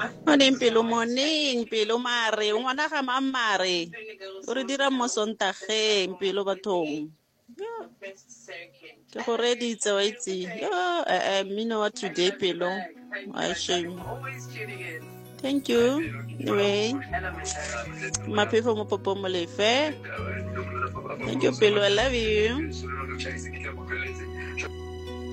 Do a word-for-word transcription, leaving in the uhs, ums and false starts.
Morning, Pelo, morning, Pelo Mare, ngwana ga Mamare. O re dira mo Sontageng, Pelo bathong. Ke go reditse wa itse. Yo, eh, eh, mmino wa today, Pelo. Why shame. Thank you. Anyway, maphefo mo popo mo lefe. Thank you, Pelo. I love you.